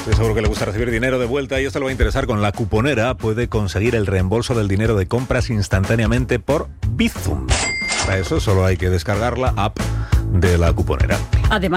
Estoy seguro que le gusta recibir dinero de vuelta y esto le va a interesar. Con La Cuponera puede conseguir el reembolso del dinero de compras instantáneamente por Bizum. Para eso solo hay que descargar la app de La Cuponera. Además,